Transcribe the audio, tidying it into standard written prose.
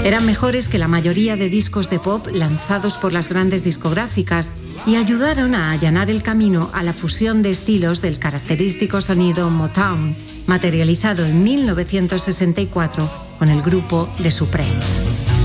Eran mejores que la mayoría de discos de pop lanzados por las grandes discográficas y ayudaron a allanar el camino a la fusión de estilos del característico sonido Motown, materializado en 1964 con el grupo The Supremes.